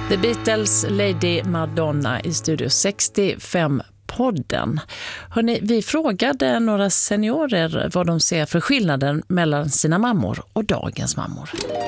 The Beatles, Lady Madonna i Studio 65-podden. Hörrni, vi frågade några seniorer vad de ser för skillnaden mellan sina mammor och dagens mammor.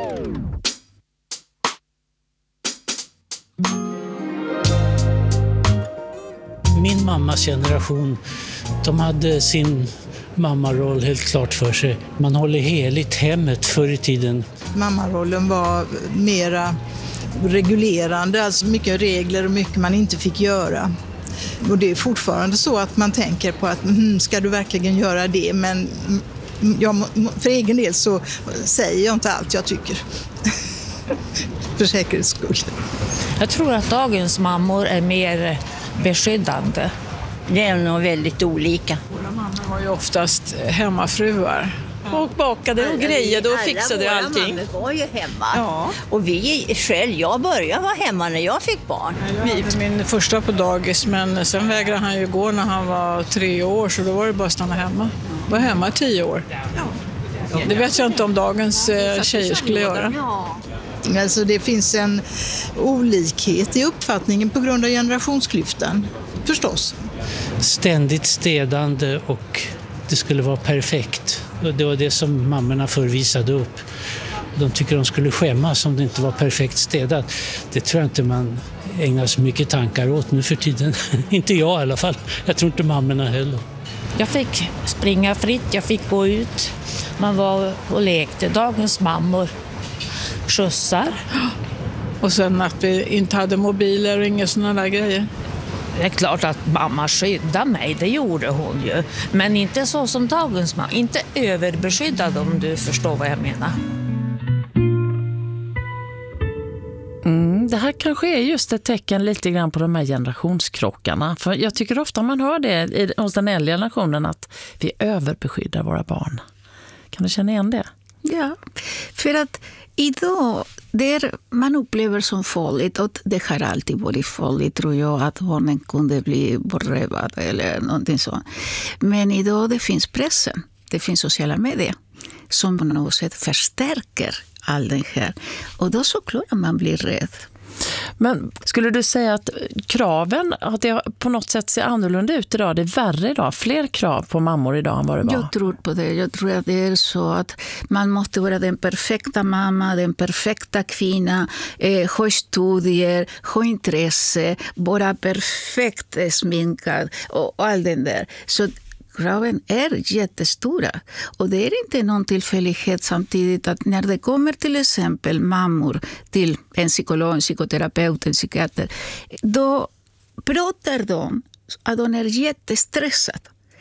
Min mammas generation, de hade sin mammaroll helt klart för sig. Man håller heligt hemmet förr i tiden. Mammarollen var mera regulerande, alltså mycket regler och mycket man inte fick göra. Och det är fortfarande så att man tänker på att ska du verkligen göra det? Men för egen del så säger jag inte allt jag tycker. För säkerhets skull. Jag tror att dagens mammor är mer beskyddande. Det är nog väldigt olika. Våra mammor var ju oftast hemmafruar. Och bakade och grejade och fixade allting. Alla våra mammor var ju hemma. Ja. Och vi själv, jag började vara hemma när jag fick barn. Jag hade min första på dagis, men sen vägrade han ju gå när han var 3 år, så då var det bara att stanna hemma. Var hemma 10 år. Det vet jag inte om dagens tjejer skulle göra. Ja. Alltså det finns en olikhet i uppfattningen på grund av generationsklyftan, förstås. Ständigt städande och det skulle vara perfekt. Och det var det som mammorna förvisade upp. De tycker de skulle skämmas om det inte var perfekt städat. Det tror jag inte man ägnar så mycket tankar åt nu för tiden. Inte jag i alla fall. Jag tror inte mammorna heller. Jag fick springa fritt, jag fick gå ut. Man var och lekte. Dagens mammor skjutsar. Och sen att vi inte hade mobiler och inga sådana där grejer. Det är klart att mamma skyddade mig, det gjorde hon ju. Men inte så som dagens mamma. Inte överbeskyddad, om du förstår vad jag menar. Det här kanske är just ett tecken lite grann på de här generationskrockarna. För jag tycker ofta man hör det hos den äldre generationen att vi överbeskyddar våra barn. Kan du känna igen det? Ja, för att idag där man upplever som farligt, och det har alltid varit farligt tror jag, att barnen kunde bli bortrövade eller någonting sånt. Men idag det finns pressen, det finns sociala medier som på något sätt förstärker all den här. Och då såklart man blir rädd. Men skulle du säga att kraven, att det på något sätt ser annorlunda ut idag? Det är värre idag, fler krav på mammor idag än vad det var? Jag tror på det. Jag tror att det är så att man måste vara den perfekta mamma, den perfekta kvinna, ha studier, ha intresse, vara perfekt sminkad och all den där. Så kraven är jättestora. Och det är inte någon tillfällighet samtidigt att när det kommer till exempel mammor till en psykolog, en psykoterapeut, en psykiater, då pratar de att de är jättestressade.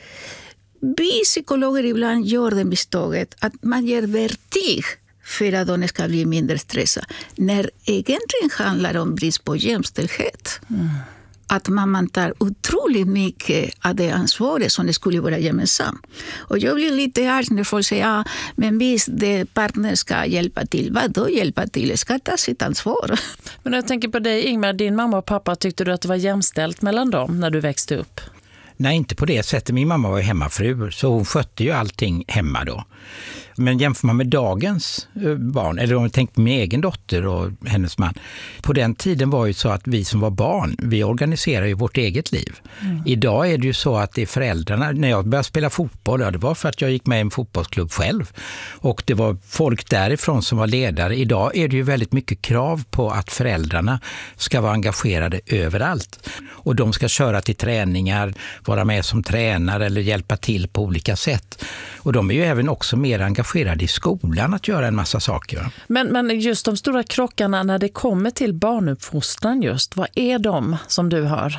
Vi psykologer ibland gör det misstaget att man ger vertig för att de ska bli mindre stressade. När egentligen handlar om brist på jämställdhet. Att mamman tar otroligt mycket av det ansvaret som det skulle vara gemensamt. Och jag blir lite arg när folk säger men visst, det partner ska hjälpa till. Vad då hjälpa till? Ska ta sitt ansvar. Men jag tänker på dig, Ingmar, din mamma och pappa, tyckte du att det var jämställt mellan dem när du växte upp? Nej, inte på det sättet. Min mamma var ju hemmafru, så hon skötte ju allting hemma då. Men jämför man med dagens barn, eller om jag tänker på min egen dotter och hennes man. På den tiden var ju så att vi som var barn, vi organiserar ju vårt eget liv. Idag är det ju så att det är föräldrarna. När jag började spela fotboll, det var för att jag gick med i en fotbollsklubb själv. Och det var folk därifrån som var ledare. Idag är det ju väldigt mycket krav på att föräldrarna ska vara engagerade överallt. Och de ska köra till träningar, vara med som tränare eller hjälpa till på olika sätt. Och de är ju även också mer engagerade i skolan att göra en massa saker. Men just de stora krockarna när det kommer till barnuppfostran just, vad är de som du hör?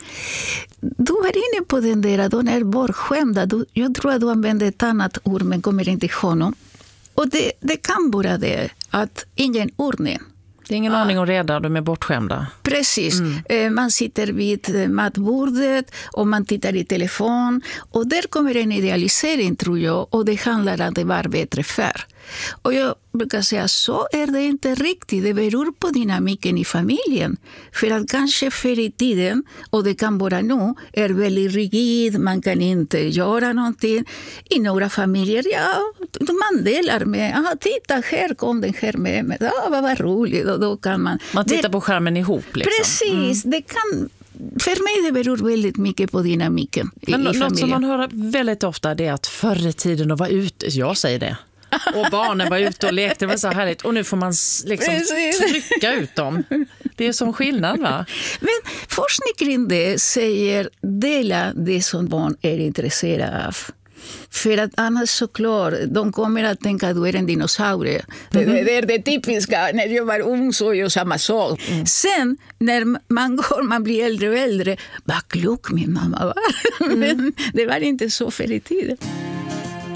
Du var inne på den där, de är bortskämda. Jag tror att du använder ett annat ord men kommer inte ihåg honom. Och det kan vara det att ingen ordning. Det är ingen aning och reda, de är bortskämda. Precis. Man sitter vid matbordet och man tittar i telefon. Och där kommer en idealisering tror jag. Och det handlar om att det var bättre förr. Och jag brukar säga, så är det inte riktigt. Det beror på dynamiken i familjen. För att kanske förr i tiden, och det kan vara nu, är väldigt rigid. Man kan inte göra någonting. I några familjer, man delar med. Titta, här kom den här med. Vad var roligt. Och då kan man... Man tittar på skärmen ihop. Liksom. Precis, det kan... För mig det beror väldigt mycket på dynamiken i familjen. Något som man hör väldigt ofta det är att förr i tiden att vara ute, jag säger det. Och barnen var ute och lekte, det var så härligt. Och nu får man liksom trycka ut dem. Det är som skillnad, va? Men forskning kring det säger dela det som barn är intresserade av. För att annars såklart, de kommer att tänka att du är en dinosaurie. Det är det typiska, när jag var ung så jag samma sak. Sen när man blir äldre och äldre, vad klok min mamma var. Men det var inte så för i tiden.